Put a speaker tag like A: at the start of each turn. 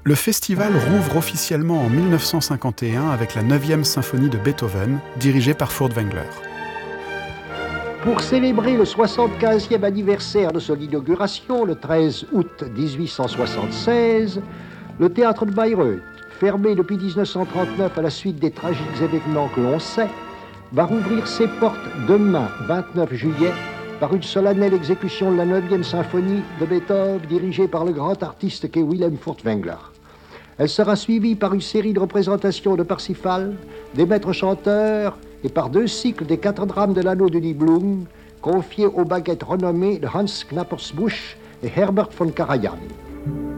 A: Le festival rouvre officiellement en 1951 avec la 9e symphonie de Beethoven, dirigée par Furtwängler.
B: Pour célébrer le 75e anniversaire de son inauguration, le 13 août 1876, le théâtre de Bayreuth, fermé depuis 1939 à la suite des tragiques événements que l'on sait, va rouvrir ses portes demain, 29 juillet, par une solennelle exécution de la 9e symphonie de Beethoven, dirigée par le grand artiste qu'est Wilhelm Furtwängler. Elle sera suivie par une série de représentations de Parsifal, des maîtres chanteurs et par 2 cycles des 4 drames de l'anneau de Nibelung, confiés aux baguettes renommées de Hans Knappersbusch et Herbert von Karajan.